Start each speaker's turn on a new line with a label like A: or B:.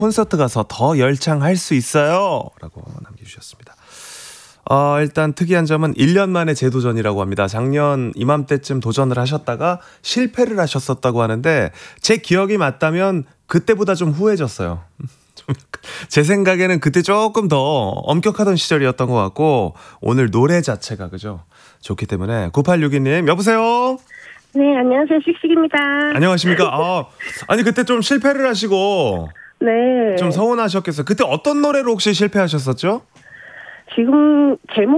A: 콘서트 가서 더 열창할 수 있어요 라고 남겨주셨습니다. 일단 특이한 점은 1년 만에 재도전이라고 합니다. 작년 이맘때쯤 도전을 하셨다가 실패를 하셨었다고 하는데 제 기억이 맞다면 그때보다 좀 후해졌어요. 제 생각에는 그때 조금 더 엄격하던 시절이었던 것 같고 오늘 노래 자체가 그죠? 좋기 때문에 9862님 여보세요?
B: 네, 안녕하세요. 씩씩입니다.
A: 안녕하십니까? 아니 그때 좀 실패를 하시고
B: 네.
A: 좀 서운하셨겠어요. 그때 어떤 노래로 혹시 실패하셨었죠?
B: 지금 제목